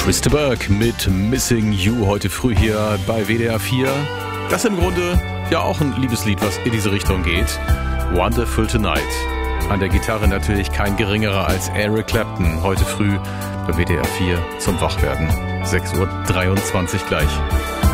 Chris de Burgh mit Missing You heute früh hier bei WDR 4. Das ist im Grunde ja auch ein Liebeslied, was in diese Richtung geht. Wonderful Tonight. An der Gitarre natürlich kein geringerer als Eric Clapton. Heute früh bei WDR 4 zum Wachwerden. 6:23 Uhr gleich.